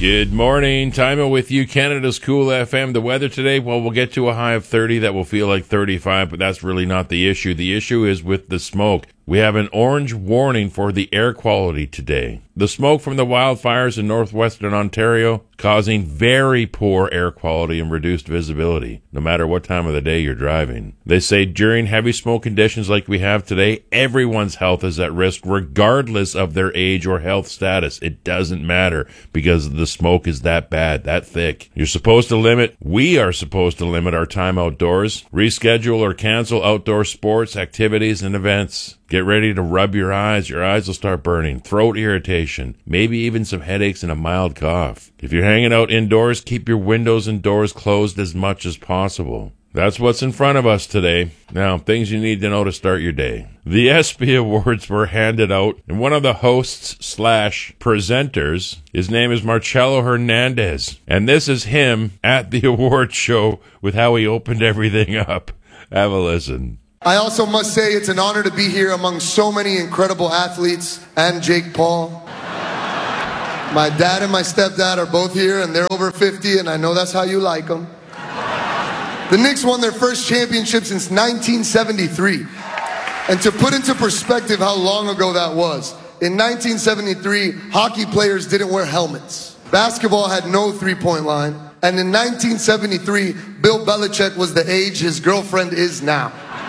Good morning. Time with you, Canada's Cool FM. The weather today, well, we'll get to a high of 30 that will feel like 35, but that's really not the issue. The issue is with the smoke. We have an orange warning for the air quality today. The smoke from the wildfires in northwestern Ontario causing very poor air quality and reduced visibility, no matter what time of the day you're driving. They say during heavy smoke conditions like we have today, everyone's health is at risk regardless of their age or health status. It doesn't matter because the smoke is that bad, that thick. We are supposed to limit our time outdoors, reschedule or cancel outdoor sports, activities, and events. Get ready to rub your eyes. Your eyes will start burning, throat irritation, maybe even some headaches and a mild cough. If you're hanging out indoors, keep your windows and doors closed as much as possible. That's what's in front of us today. Now, things you need to know to start your day. The ESPY Awards were handed out, and one of the hosts/presenters, his name is Marcelo Hernandez, and this is him at the award show with how he opened everything up. Have a listen. I also must say it's an honor to be here among so many incredible athletes and Jake Paul. My dad and my stepdad are both here, and they're over 50, and I know that's how you like them. The Knicks won their first championship since 1973. And to put into perspective how long ago that was, in 1973, hockey players didn't wear helmets. Basketball had no three-point line. And in 1973, Bill Belichick was the age his girlfriend is now.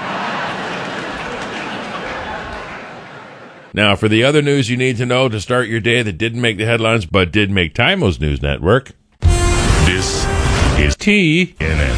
Now, for the other news you need to know to start your day that didn't make the headlines but did make Timo's News Network. This is TNN.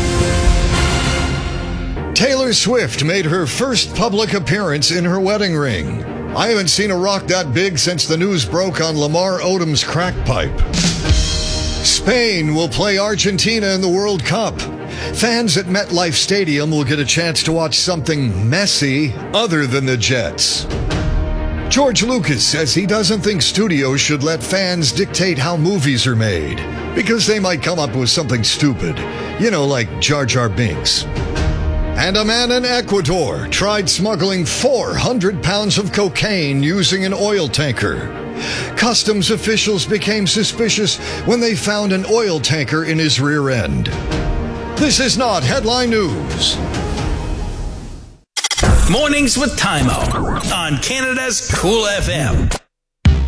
Taylor Swift made her first public appearance in her wedding ring. I haven't seen a rock that big since the news broke on Lamar Odom's crack pipe. Spain will play Argentina in the World Cup. Fans at MetLife Stadium will get a chance to watch something messy other than the Jets. George Lucas says he doesn't think studios should let fans dictate how movies are made, because they might come up with something stupid, like Jar Jar Binks. And a man in Ecuador tried smuggling 400 pounds of cocaine using an oil tanker. Customs officials became suspicious when they found an oil tanker in his rear end. This is not headline news. Mornings with Timo on Canada's Cool FM.